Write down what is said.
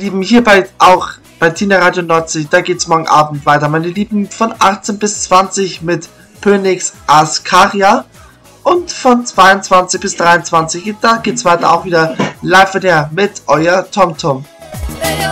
Lieben, hierbei auch bei Tina Radio Nordsee, da geht's morgen Abend weiter, meine Lieben, von 18 bis 20 mit Phoenix Askaria und von 22 bis 23, da geht's weiter auch wieder live mit euer TomTom.